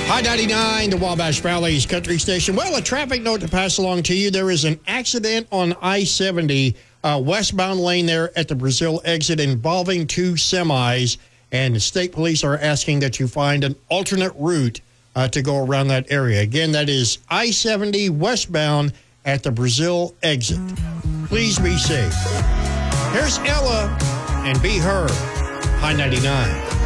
I-99, the Wabash Valley's country station. Well, a traffic note to pass along to you. There is an accident on I-70 westbound lane there at the Brazil exit involving two semis, and the state police are asking that you find an alternate route to go around that area. Again, that is I-70 westbound at the Brazil exit. Please be safe. Here's Ella and Be Her, I-99.